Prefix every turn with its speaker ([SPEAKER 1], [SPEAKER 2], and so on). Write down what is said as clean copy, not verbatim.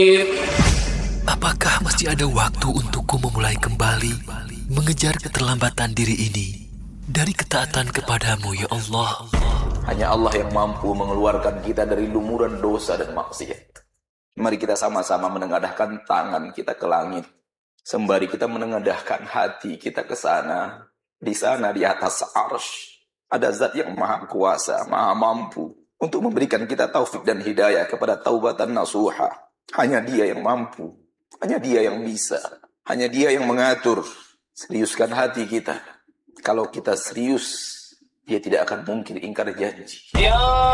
[SPEAKER 1] Apakah masih ada waktu untukku memulai kembali mengejar keterlambatan diri ini dari ketaatan kepadamu, ya Allah?
[SPEAKER 2] Hanya Allah yang mampu mengeluarkan kita dari lumuran dosa dan maksiat. Mari kita sama-sama menengadahkan tangan kita ke langit. Sembari kita menengadahkan hati kita ke sana. Di sana di atas arsy ada zat yang maha kuasa, maha mampu untuk memberikan kita taufik dan hidayah kepada taubatan nasuha. Hanya Dia yang mampu, hanya Dia yang bisa, hanya Dia yang mengatur. Seriuskan hati kita. Kalau kita serius, Dia tidak akan mungkin ingkar janji.